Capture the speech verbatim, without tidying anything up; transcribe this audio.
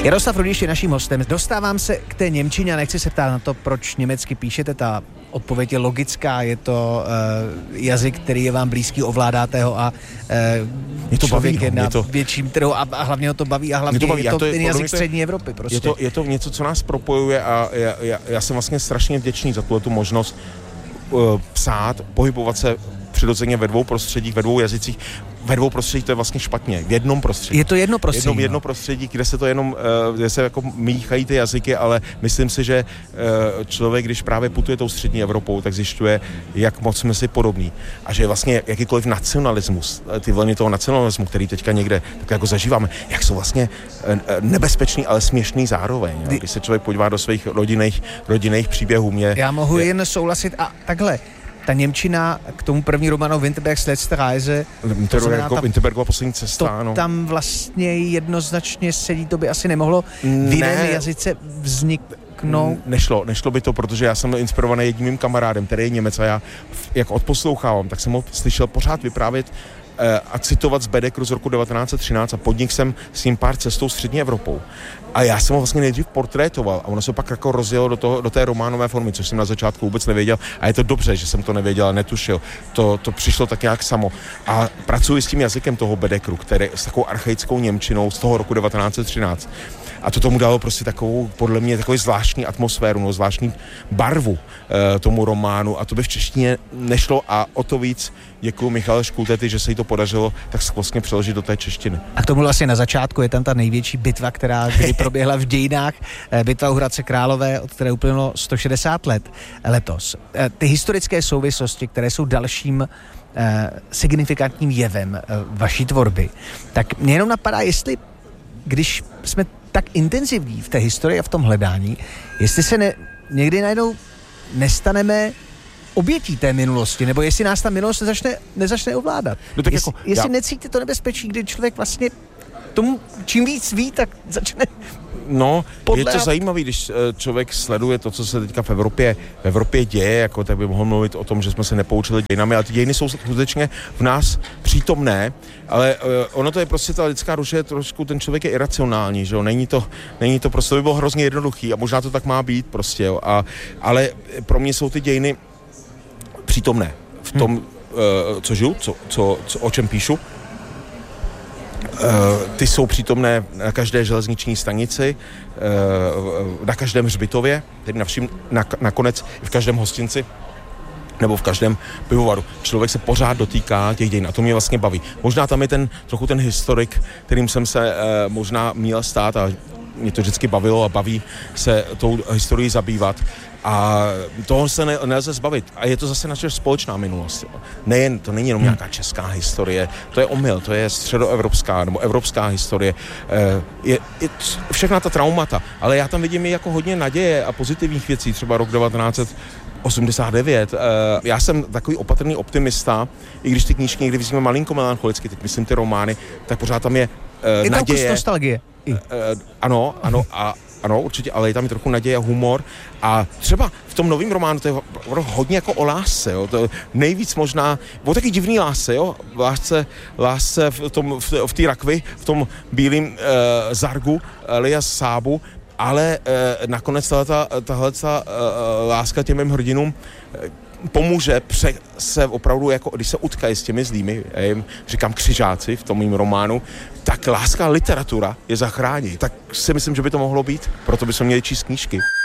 Jaroslav Rudiš je naším hostem. Dostávám se k té němčině a nechci se ptát na to, proč německy píšete. Ta odpověď je logická, je to uh, jazyk, který je vám blízký, ovládáte ho a uh, to člověk baví, je na to... větším trhu a, a hlavně ho to baví a hlavně to baví. je to, to je, jazyk střední je, Evropy. Prostě. Je, to, je to něco, co nás propojuje a já, já, já jsem vlastně strašně vděčný za tu možnost uh, psát, pohybovat se přirozeně ve dvou prostředích, ve dvou jazycích. Ve dvou prostředích to je vlastně špatně. V jednom prostředí. Je to jedno prostředí. Jedno, jedno prostředí, kde se to jenom, kde se jako míchají ty jazyky, ale myslím si, že člověk, když právě putuje tou střední Evropou, tak zjišťuje, jak moc jsme si podobní. A že vlastně jakýkoliv nacionalismus, ty vlny toho nacionalismu, který teďka někde tak jako zažíváme, jak jsou vlastně nebezpečný, ale směšný zároveň. Jo? Když se člověk podívá do svých rodinných, rodinných příběhů. Mě, Já mohu je... jen souhlasit a takhle. Ta němčina k tomu první románu Winterbergs letzte Reise, Winterbergova poslední cesta, to ano. Tam vlastně jednoznačně sedí, to by asi nemohlo v jiném ne, jazyce vzniknout. Nešlo, nešlo by to, protože já jsem inspirovaný jedním mým kamarádem, který je Němec a já, jak odposlouchávám, tak jsem ho slyšel pořád vyprávět a citovat z Bedekru z roku devatenáct set třináct a podnik jsem s ním pár cestou střední Evropou. A já jsem ho vlastně nejdřív portrétoval a ono se pak jako rozjelo do, toho, do té románové formy, což jsem na začátku vůbec nevěděl a je to dobře, že jsem to nevěděl a netušil. To, to přišlo tak nějak samo. A pracuji s tím jazykem toho Bedekru, který s takovou archaickou němčinou z toho roku devatenáct set třináct. A to tomu dalo prostě takovou, podle mě, takovou zvláštní atmosféru, no, zvláštní barvu e, tomu románu a to by v češtině nešlo a o to víc děkuji Michale Škultety, že se jí to podařilo tak skvostně přeložit do té češtiny. A k tomu vlastně na začátku je tam ta největší bitva, která kdy proběhla v dějinách, bitva u Hradce Králové, od které uplynulo sto šedesát let letos. Ty historické souvislosti, které jsou dalším eh, signifikantním jevem eh, vaší tvorby, tak mě jenom napadá, jestli, když jsme tak intenzivní v té historii a v tom hledání, jestli se ne, někdy najednou nestaneme obětí té minulosti, nebo jestli nás ta minulost nezačne, nezačne ovládat. No tak Jest, jako, jestli já... necítíte to nebezpečí, kdy člověk vlastně tomu čím víc ví, tak začne No, podle... je to zajímavé, když člověk sleduje to, co se teďka v Evropě, v Evropě děje, jako tak by mohl mluvit o tom, že jsme se nepoučili dějinami, ale ty dějiny jsou skutečně v nás přítomné, ale uh, ono to je prostě ta lidská duše, trošku ten člověk je iracionální, že jo, není to, není to prostě, to by bylo hrozně jednoduchý a možná to tak má být prostě, jo, a, ale pro mě jsou ty dějiny přítomné v tom, hmm. uh, co žiju, co, co, co, o čem píšu. Uh, ty jsou přítomné na každé železniční stanici, uh, na každém hřbitově, tedy navším, na, nakonec v každém hostinci nebo v každém pivovaru. Člověk se pořád dotýká těch dějin a to mě vlastně baví. Možná tam je ten trochu ten historik, kterým jsem se uh, možná měl stát a mě to vždycky bavilo a baví se tou historií zabývat. A toho se ne, nelze zbavit. A je to zase naše společná minulost. Nejen, to není jenom nějaká česká historie, to je omyl, to je středoevropská nebo evropská historie. Je, je všechna ta traumata, ale já tam vidím i jako hodně naděje a pozitivních věcí, třeba rok devatenáct set osmdesát devět. Já jsem takový opatrný optimista, i když ty knížky někdy vyznímají malinko melancholicky, teď myslím ty romány, tak pořád tam je je naděje. Je tam kus nostalgie. Uh, ano, ano a ano, určitě, ale je tam i trochu naděje a humor a třeba v tom novém románu to je hodně jako o lásce, jo, to nejvíc možná, o taky divný lásce, jo, lásce, lásce v tom, v, v té rakvi, v tom bílém uh, zargu, Elias Sábu, ale uh, nakonec tahle uh, láska těm mým hrdinům uh, pomůže pře- se opravdu, jako když se utkají s těmi zlými, já jim říkám křižáci v tom mým románu, tak láska literatura je zachrání. Tak si myslím, že by to mohlo být, proto bychom měli číst knížky.